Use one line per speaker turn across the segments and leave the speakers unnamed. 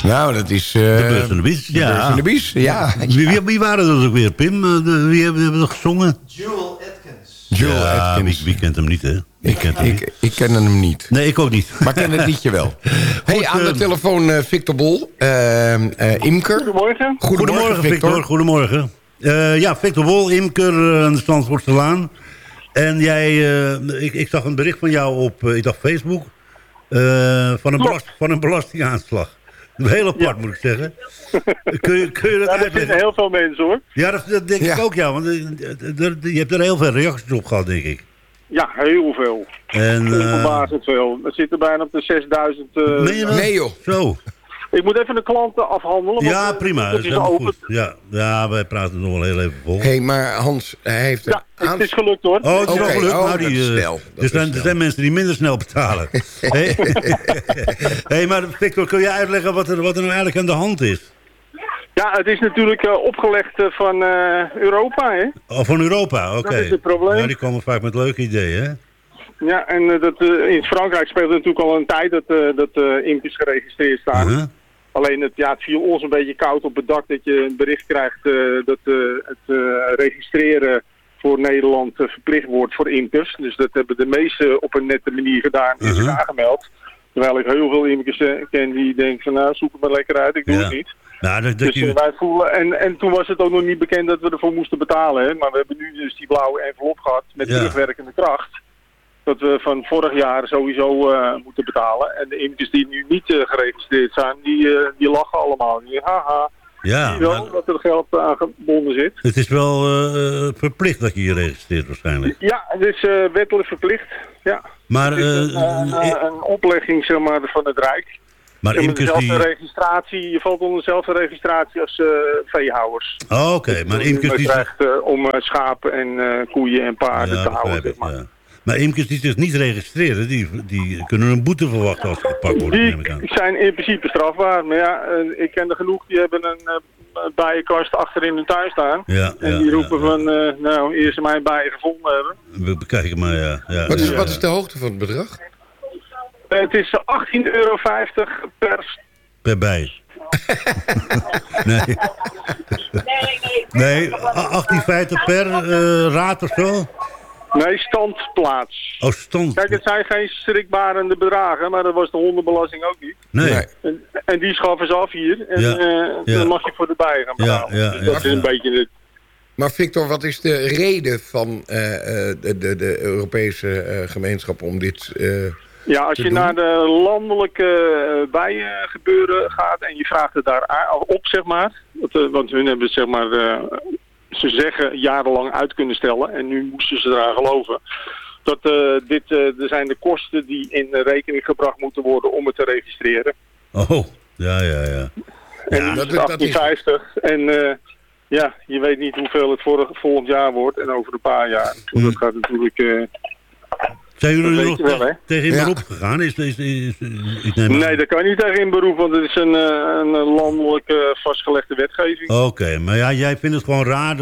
Nou, dat is...
De Beurs en de Bies.
De Beurs en de Bies, ja.
Wie waren dat ook weer, Pim? Wie hebben er gezongen?
Jewel Atkins.
Jewel Atkins. Wie kent hem niet, hè?
Ik ken hem niet.
Nee, ik ook niet.
Maar ik ken het liedje wel. Hey, aan de telefoon Victor Bol. Imker.
Goedemorgen.
Goedemorgen, Victor. Goedemorgen. Victor Bol, imker aan de Zandvoortselaan. En jij, ik zag een bericht van jou op, ik dacht Facebook, van een belastingaanslag. Heel apart, moet ik zeggen. Kun je dat
dat vinden heel veel mensen, hoor.
Ja, dat denk ik ook, ja. Want je hebt er heel veel reacties op gehad, denk ik.
Ja, heel veel.
En,
verbazend veel. We zitten bijna op de 6000...
Nee, joh.
Zo.
Ik moet even de klanten afhandelen.
Ja, prima.
Dat is open.
Goed. Ja, wij praten nog wel heel even vol.
Hey, maar Hans, hij heeft...
Ja, het is gelukt, hoor.
Oh, het is wel gelukt.
Dat is snel.
Er zijn mensen die minder snel betalen. Hey, maar Victor, kun je uitleggen wat er nou eigenlijk aan de hand is?
Ja, het is natuurlijk opgelegd van Europa, hè?
Oh, van Europa, oké.
Dat is het probleem.
Ja, die komen vaak met leuke ideeën, hè?
Ja, en in Frankrijk speelt het natuurlijk al een tijd dat imkers geregistreerd staan.
Uh-huh.
Alleen het viel ons een beetje koud op het dak dat je een bericht krijgt dat het registreren voor Nederland verplicht wordt voor imkers. Dus dat hebben de meesten op een nette manier gedaan en zich aangemeld. Terwijl ik heel veel imkers ken die denken van nou, zoek het maar lekker uit, ik doe het niet.
Nou,
Dus wij voelen, en toen was het ook nog niet bekend dat we ervoor moesten betalen. Hè? Maar we hebben nu dus die blauwe envelop gehad met terugwerkende kracht. Dat we van vorig jaar sowieso moeten betalen. En de imkers die nu niet geregistreerd zijn, die lachen allemaal. Die haha,
ja,
wel dat er geld aan gebonden zit.
Het is wel verplicht dat je je registreert waarschijnlijk.
Ja, het is wettelijk verplicht. Ja.
Maar,
het is een oplegging zeg maar, van het Rijk.
Maar imkers
registratie, je valt onder dezelfde registratie als veehouders.
Oh, oké. Maar imkers
die... Je krijgt om schapen en koeien en paarden te houden, zeg maar.
Ja. Maar imkers die zich niet registreren, die kunnen een boete verwachten als ze gepakt worden.
Die zijn in principe strafbaar. Maar ja, ik ken er genoeg, die hebben een bijenkast achter in hun tuin staan.
Ja,
en die roepen van, nou, eerst mijn bijen gevonden hebben.
We bekijken maar, ja.
Wat is de hoogte van het bedrag?
Het is €18,50
per bij. Nee, 18,50 per raad of zo?
Nee, standplaats.
Oh, stand.
Kijk, het zijn geen schrikbarende bedragen, maar dat was de hondenbelasting ook niet.
Nee.
En die schaffen ze af hier. En dan mag je voor de bijen gaan betalen.
Ja,
dus dat is een beetje het.
Maar Victor, wat is de reden van de Europese gemeenschap om dit
ja, als je naar de landelijke bijengebeuren gaat en je vraagt het daar op, zeg maar. Want hun hebben zeg maar... ze zeggen jarenlang uit kunnen stellen en nu moesten ze eraan geloven. Dat er zijn de kosten die in rekening gebracht moeten worden om het te registreren.
Oh, ja.
En dat is 1850 en je weet niet hoeveel het volgend jaar wordt en over een paar jaar. Dat gaat natuurlijk...
Zijn jullie nog tegen in beroep gegaan?
Nee, dat kan niet tegen in beroep, want het is een landelijk vastgelegde wetgeving.
Oké, maar ja, jij vindt het gewoon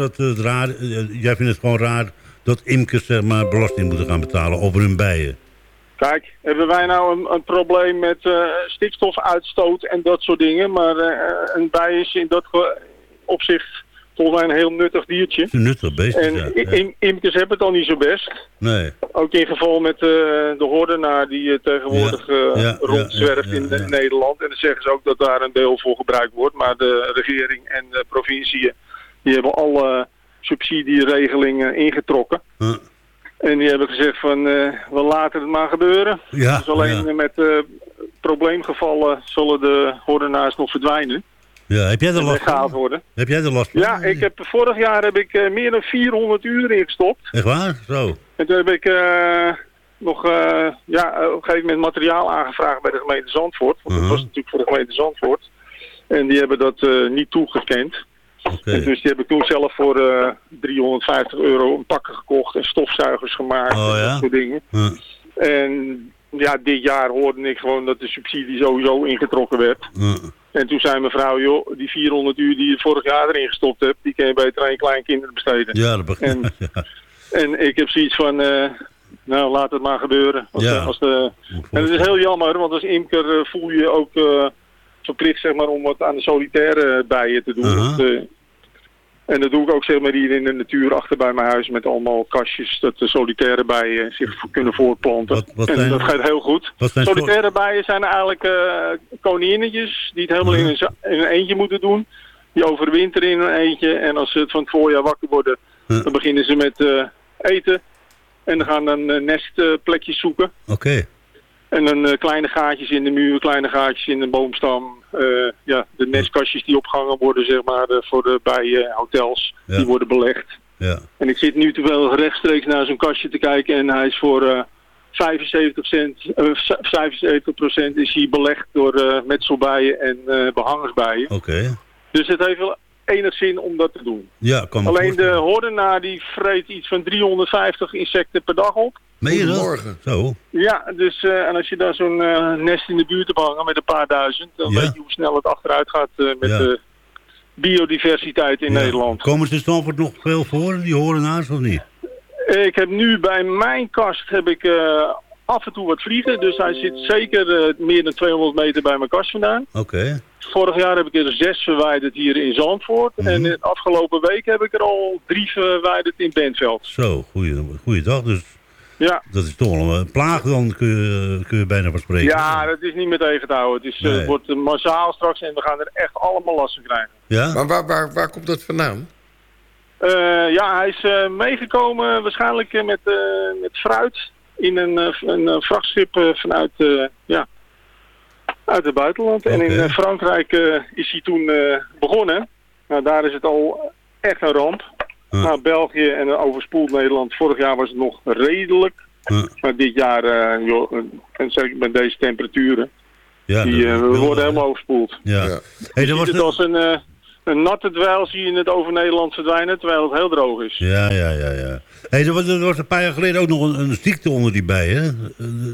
raar dat imkers zeg maar, belasting moeten gaan betalen over hun bijen.
Kijk, hebben wij nou een probleem met stikstofuitstoot en dat soort dingen, maar een bij is in dat opzicht volgens mij een heel nuttig diertje.
Een nuttig beest,
en imkers hebben het al niet zo best.
Nee.
Ook in geval met de hoordenaar die tegenwoordig rondzwerft in Nederland. En dan zeggen ze ook dat daar een deel voor gebruikt wordt. Maar de regering en de provinciën die hebben alle subsidieregelingen ingetrokken. En die hebben gezegd van we laten het maar gebeuren.
Ja,
dus alleen met probleemgevallen zullen de hoordenaars nog verdwijnen.
Ja, heb jij er last van? Heb jij er last van?
Ja, vorig jaar heb ik meer dan 400 uur ingestopt.
Echt waar? Zo.
En toen heb ik nog op een gegeven moment materiaal aangevraagd bij de gemeente Zandvoort. Want dat was natuurlijk voor de gemeente Zandvoort. En die hebben dat niet toegekend.
Okay.
En dus die heb ik toen zelf voor €350 een pakken gekocht en stofzuigers gemaakt en dat soort dingen. En ja, dit jaar hoorde ik gewoon dat de subsidie sowieso ingetrokken werd. En toen zei mevrouw, joh, die 400 uur die je vorig jaar erin gestopt hebt, die kan je beter aan je kleinkinderen besteden.
Ja, dat begrijp ik.
En ik heb zoiets van, nou, laat het maar gebeuren. En het is heel jammer, want als imker voel je ook verplicht zeg maar, om wat aan de solitaire bijen te doen. En dat doe ik ook zeg maar, hier in de natuur achter bij mijn huis met allemaal kastjes. Dat de solitaire bijen zich kunnen voortplanten. En dat gaat heel goed. Solitaire bijen zijn eigenlijk koninginnetjes die het helemaal in een eentje moeten doen. Die overwinteren in een eentje. En als ze het van het voorjaar wakker worden, dan beginnen ze met eten. En dan gaan dan nestplekjes zoeken.
Oké.
En dan kleine gaatjes in de muur, kleine gaatjes in de boomstam. De nestkastjes die opgehangen worden zeg maar, voor de bijenhotels, die worden belegd. Ja. En ik zit nu wel rechtstreeks naar zo'n kastje te kijken en hij is voor 75% is hij belegd door metselbijen en behangersbijen.
Oké.
Dus het heeft wel enig zin om dat te doen.
Ja, kan me
alleen de hoordenaar die vreet iets van 350 insecten per dag op.
Meen je dat? Morgen. Zo.
Ja, dus en als je daar zo'n nest in de buurt hebt hangen met een paar duizend, dan weet je hoe snel het achteruit gaat met de biodiversiteit in Nederland.
Komen ze in Zandvoort nog veel voor, die hoordenaars of niet?
Ik heb nu bij mijn kast af en toe wat vliegen, dus hij zit zeker meer dan 200 meter bij mijn kast vandaan.
Oké.
Vorig jaar heb ik er 6 verwijderd hier in Zandvoort. En de afgelopen week heb ik er al 3 verwijderd in Bentveld.
Zo, goeie dag. Dus dat is toch wel een plaag dan, kun je bijna van spreken.
Ja, dat is niet meer tegen te houden. Het wordt massaal straks en we gaan er echt allemaal last van krijgen.
Ja? Maar waar komt dat vandaan?
Hij is meegekomen waarschijnlijk met fruit in een vrachtschip vanuit... uit het buitenland. Okay. En in Frankrijk is hij toen begonnen. Nou, daar is het al echt een ramp. Nou, België en overspoeld Nederland. Vorig jaar was het nog redelijk. Maar dit jaar, en zeker met deze temperaturen, we worden helemaal overspoeld.
Ja.
Hey, je ziet het als een natte dweil zie je het over Nederland verdwijnen, terwijl het heel droog is.
Ja. Hey, er was een paar jaar geleden ook nog een ziekte onder die bijen.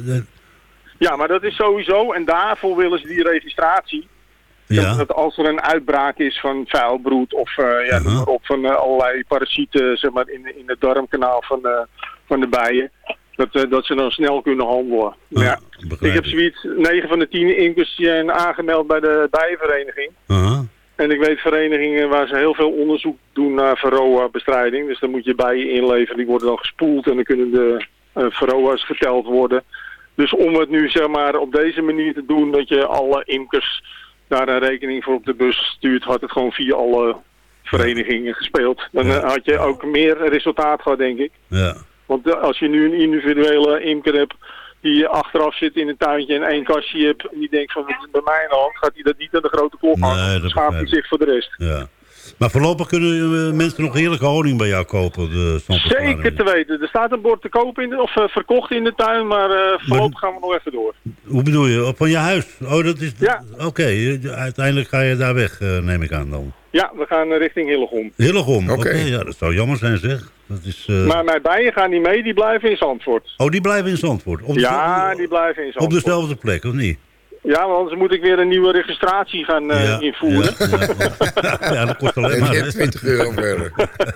Ja, maar dat is sowieso, en daarvoor willen ze die registratie. Ja. Dat als er een uitbraak is van vuilbroed of van allerlei parasieten zeg maar, in het darmkanaal van de bijen, dat ze dan snel kunnen handelen. Ik heb zoiets, 9 van de 10 imkers zijn aangemeld bij de bijenvereniging. En ik weet verenigingen waar ze heel veel onderzoek doen naar varroa-bestrijding. Dus dan moet je bijen inleveren, die worden dan gespoeld en dan kunnen de varroa's geteld worden. Dus om het nu zeg maar op deze manier te doen, dat je alle imkers daar een rekening voor op de bus stuurt, had het gewoon via alle verenigingen gespeeld. Dan had je ook meer resultaat gehad, denk ik. Ja. Want als je nu een individuele imker hebt die achteraf zit in een tuintje en 1 kastje hebt en die denkt van, wat is bij mij in de hand, gaat hij dat niet aan de grote klok hangen. Dan schaamt hij zich voor de rest.
Ja. Maar voorlopig kunnen mensen nog heerlijke honing bij jou kopen?
Zeker te weten. Er staat een bord te kopen verkocht in de tuin, maar voorlopig gaan we nog even door.
Hoe bedoel je? Van je huis? Oh, dat is... Ja. Oké, uiteindelijk ga je daar weg, neem ik aan dan.
Ja, we gaan richting Hillegom.
Hillegom, oké. Ja, dat zou jammer zijn zeg. Dat is,
Maar mijn bijen gaan niet mee, die blijven in Zandvoort.
Oh, die blijven in Zandvoort?
Die blijven in Zandvoort.
Op dezelfde plek, of niet?
Ja, want anders moet ik weer een nieuwe registratie gaan invoeren.
Ja, dat kost alleen maar.
€20 verder.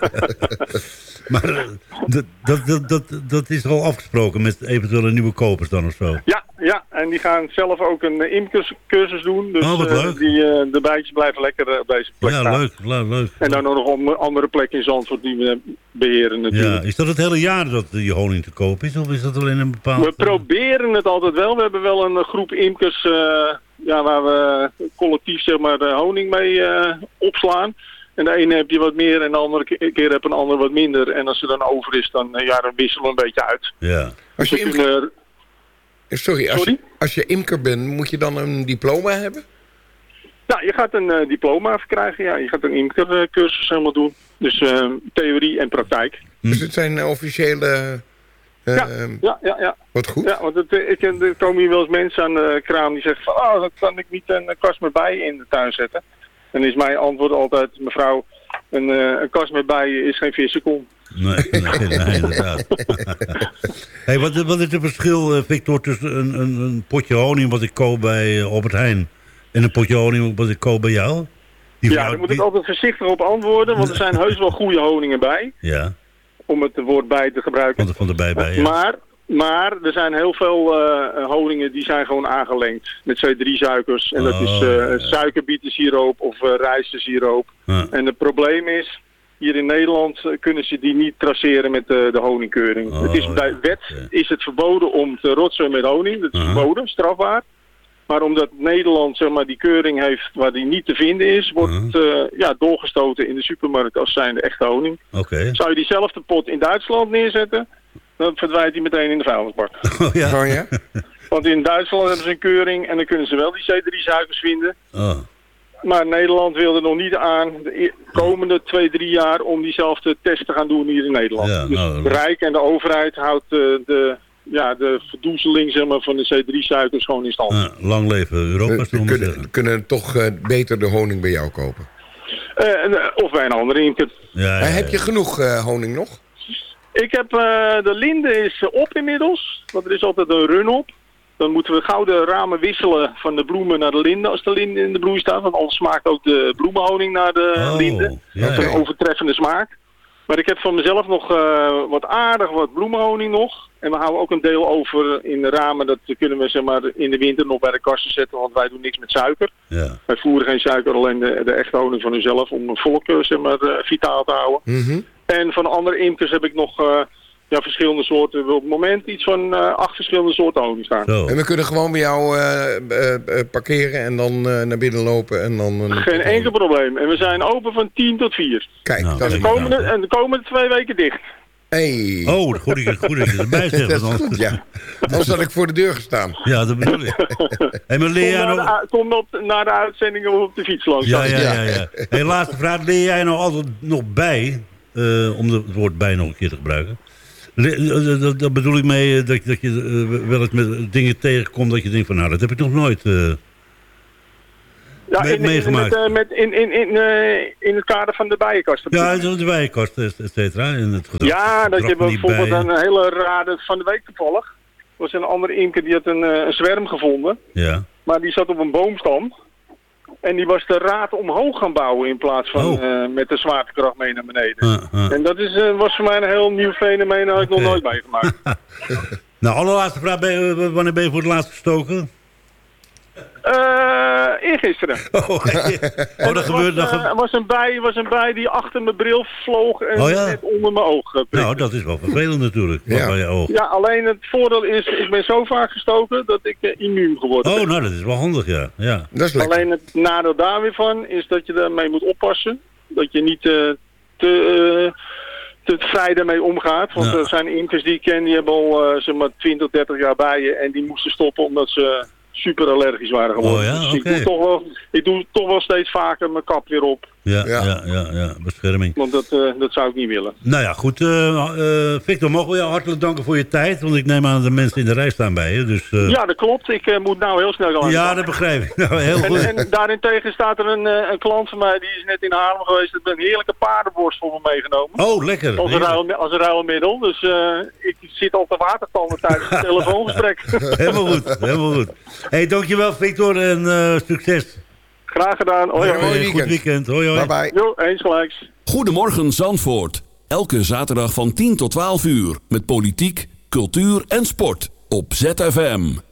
Maar dat is al afgesproken met eventuele nieuwe kopers dan of zo?
Ja, en die gaan zelf ook een imkerscursus doen. Dus
leuk.
De bijtjes blijven lekker op deze plek staan.
Leuk.
En dan nog een andere plek in Zandvoort die we beheren natuurlijk.
Ja, is dat het hele jaar dat die honing te koop is? Of is dat alleen een bepaald...
We proberen het altijd wel. We hebben wel een groep imkers waar we collectief zeg maar, honing mee opslaan. En de ene heb je wat meer en de andere keer heb een ander wat minder. En als er dan over is, dan wisselen we een beetje uit.
Ja.
Als je imker... Sorry? Als je imker bent, moet je dan een diploma hebben?
Nou, je gaat een diploma verkrijgen, ja. Je gaat een imkercursus helemaal doen. Dus theorie en praktijk.
Dus het zijn officiële...
Ja.
Wat goed.
Ja, want er komen hier wel eens mensen aan de kraam die zeggen van... dat kan ik niet een kast met bijen in de tuin zetten. Dan is mijn antwoord altijd, mevrouw, een kast met bijen is geen vissenkom.
Nee, inderdaad. Hey, wat is het verschil, Victor, tussen een potje honing wat ik koop bij Albert Heijn en een potje honing wat ik koop bij jou?
Daar moet ik altijd voorzichtig op antwoorden, want er zijn heus wel goede honingen bij.
Ja.
Om het woord bij te gebruiken.
Van de bij, ja.
Maar Maar er zijn heel veel honingen die zijn gewoon aangelengd met C3-suikers. En dat is suikerbietensiroop of rijstensiroop. En het probleem is, hier in Nederland kunnen ze die niet traceren met de honingkeuring. Het is bij wet is het verboden om te rotsen met honing. Dat is verboden, strafbaar. Maar omdat Nederland zeg maar, die keuring heeft waar die niet te vinden is, wordt doorgestoten in de supermarkt als zijnde echte honing. Zou je diezelfde pot in Duitsland neerzetten, dan verdwijnt die meteen in de vuilnisbak.
Ja?
Want in Duitsland hebben ze een keuring en dan kunnen ze wel die C3-suikers vinden. Maar Nederland wil er nog niet aan de komende 2-3 jaar om diezelfde test te gaan doen hier in Nederland. Ja, dus het Rijk en de overheid houdt de verdoezeling zeg maar, van de C3-suikers gewoon in stand.
Lang leven Europa.
We kunnen toch beter de honing bij jou kopen?
Of bij een andere imker.
Heb je genoeg honing nog?
Ik heb de linde is op inmiddels, want er is altijd een run op. Dan moeten we gauw de ramen wisselen van de bloemen naar de linde als de linde in de bloei staat. Want anders smaakt ook de bloemenhoning naar de linde. Dat is een overtreffende smaak. Maar ik heb van mezelf nog wat bloemenhoning nog. En we houden ook een deel over in de ramen. Dat kunnen we zeg maar, in de winter nog bij de kassen zetten. Want wij doen niks met suiker. Ja. Wij voeren geen suiker, alleen de echte honing van uzelf. Om een volk zeg maar, vitaal te houden. Mm-hmm. En van andere imkers heb ik nog verschillende soorten. We op het moment iets van 8 verschillende soorten honing staan.
Zo. En we kunnen gewoon bij jou parkeren en dan naar binnen lopen. En dan
geen enkel probleem. En we zijn open van 10 tot 4.
Kijk,
de komende 2 weken dicht.
Hey.
Goed dat je erbij zegt.
Dat is goed, ja. Anders had ik voor de deur gestaan.
Ja, dat bedoel ik. Hey, maar
kom na de uitzending op de fiets langs.
Ja. Hey, laatste vraag. Leer jij nou altijd nog bij, om het woord bij nog een keer te gebruiken? Dat bedoel ik mee dat je wel eens met dingen tegenkomt dat je denkt van nou, dat heb ik nog nooit meegemaakt.
In het kader van de bijenkast.
Ja, de bijenkast, et cetera.
Dat je bijvoorbeeld een hele rare van de week toevallig. Er was een andere imker die had een zwerm gevonden. Ja. Maar die zat op een boomstam. En die was de raad omhoog gaan bouwen in plaats van met de zwaartekracht mee naar beneden. En dat was voor mij een heel nieuw fenomeen, dat had ik nog nooit meegemaakt.
Nou, allerlaatste vraag, wanneer ben je voor het laatst gestoken?
Eergisteren. Er was een bij die achter mijn bril vloog en net onder mijn oog prikte.
Nou, dat is wel vervelend natuurlijk.
Ja, alleen het voordeel is, ik ben zo vaak gestoken dat ik immuun geworden ben.
Nou, dat is wel handig, ja.
Dat is
alleen het nadeel daar weer van is dat je daarmee moet oppassen. Dat je niet te vrij daarmee omgaat. Want er zijn imkers die ik ken, die hebben al 20, 30 jaar bijen en die moesten stoppen omdat ze super allergisch waren geworden. Dus ik doe toch wel steeds vaker mijn kap weer op.
Ja, bescherming.
Want dat zou ik niet willen.
Nou ja, goed. Victor, mogen we jou hartelijk danken voor je tijd? Want ik neem aan dat de mensen in de rij staan bij je. Dus,
Ja, dat klopt. Ik moet nou heel snel gaan.
Ja, dat begrijp ik. Nou, heel goed.
En daarentegen staat er een klant van mij, die is net in Haarlem geweest. Ik heb een heerlijke paardenborst voor me meegenomen.
Oh, lekker.
Als een ruilmiddel. Dus ik zit al te watertanden tijdens het telefoongesprek.
Helemaal goed. Hey, dankjewel Victor en succes.
Graag gedaan. Hoi.
Goed weekend. Hoi.
Bye bye.
Jo, eens gelijks.
Goedemorgen Zandvoort. Elke zaterdag van 10 tot 12 uur. Met politiek, cultuur en sport. Op ZFM.